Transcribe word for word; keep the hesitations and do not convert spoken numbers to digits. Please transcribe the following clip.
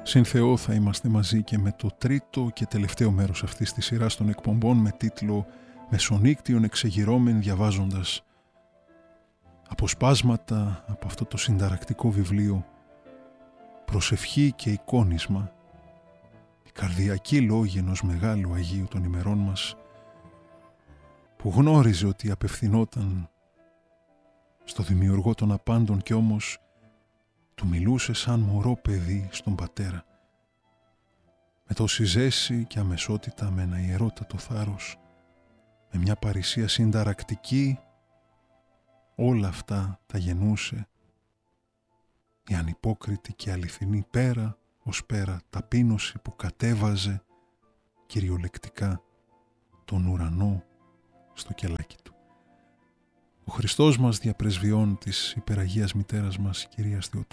Συν Θεό θα είμαστε μαζί και με το τρίτο και τελευταίο μέρος αυτής της σειράς των εκπομπών με τίτλο «Μεσονύκτιον εξεγυρώμεν», διαβάζοντας αποσπάσματα από αυτό το συνταρακτικό βιβλίο «Προσευχή και εικόνισμα», η καρδιακή λόγη ενός μεγάλου Αγίου των ημερών μας, που γνώριζε ότι απευθυνόταν στο Δημιουργό των Απάντων και όμως του μιλούσε σαν μωρό παιδί στον Πατέρα, με τόση ζέση και αμεσότητα, με ένα ιερότατο θάρρος, με μια παρησία συνταρακτική. Όλα αυτά τα γεννούσε η ανυπόκριτη και αληθινή πέρα ως πέρα ταπείνωση που κατέβαζε κυριολεκτικά τον ουρανό στο κελάκι του. Ο Χριστός μας, διαπρεσβειών της υπεραγίας μητέρας μας, Κυρίας Θεοτόκου,